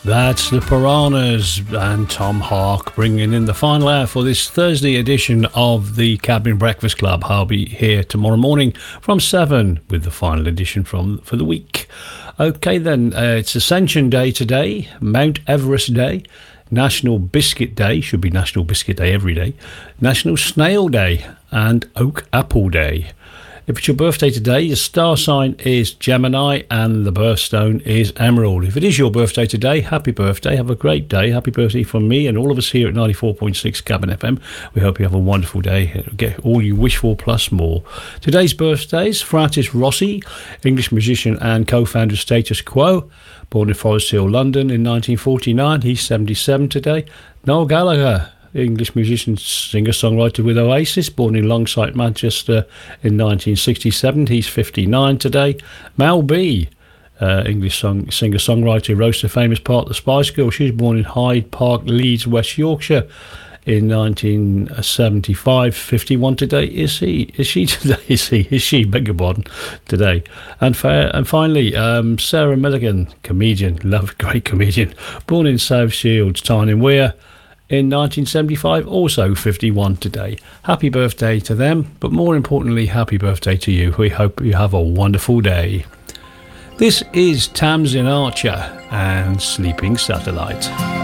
That's the Piranhas and Tom Hark bringing in the final hour for this Thursday edition of the Cabin Breakfast Club. I'll be here tomorrow morning from 7 with the final edition for the week. Okay then, it's Ascension Day today, Mount Everest Day, National Biscuit Day, should be National Biscuit Day every day, National Snail Day and Oak Apple Day. If it's your birthday today, your star sign is Gemini and the birthstone is Emerald. If it is your birthday today, happy birthday. Have a great day. Happy birthday from me and all of us here at 94.6 Cabin FM. We hope you have a wonderful day. Get all you wish for plus more. Today's birthdays, Francis Rossi, English musician and co-founder of Status Quo, born in Forest Hill, London in 1949. He's 77 today. Noel Gallagher, English musician, singer-songwriter with Oasis, born in Longsight, Manchester in 1967. He's 59 today. Mel B, English singer-songwriter who wrote the famous part The Spice Girls. She's born in Hyde Park, Leeds, West Yorkshire in 1975. 51 today. Is she today? Beg your pardon. Today. And finally, Sarah Milligan, comedian, great comedian, born in South Shields, Tyne and Wear in 1975, also 51 today. Happy birthday to them, but more importantly, happy birthday to you. We hope you have a wonderful day. This is Tamsin Archer and Sleeping Satellite.